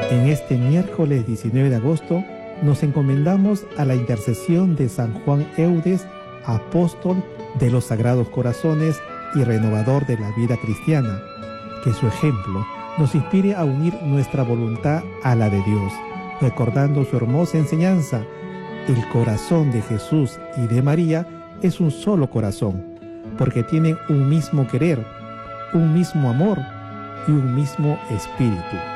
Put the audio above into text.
En este miércoles 19 de agosto nos encomendamos a la intercesión de San Juan Eudes, apóstol de los Sagrados Corazones y renovador de la vida cristiana. Que su ejemplo nos inspire a unir nuestra voluntad a la de Dios, recordando su hermosa enseñanza: el corazón de Jesús y de María es un solo corazón, porque tienen un mismo querer, un mismo amor y un mismo espíritu.